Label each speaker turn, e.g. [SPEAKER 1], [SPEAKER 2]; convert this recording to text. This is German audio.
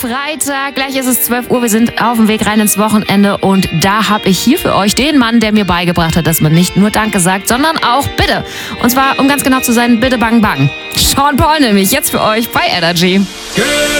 [SPEAKER 1] Freitag, gleich ist es 12 Uhr, wir sind auf dem Weg rein ins Wochenende und da habe ich hier für euch den Mann, der mir beigebracht hat, dass man nicht nur Danke sagt, sondern auch Bitte. Und zwar, um ganz genau zu sein, Bitte Bang Bang. Sean Paul nämlich, jetzt für euch bei Energy.
[SPEAKER 2] Good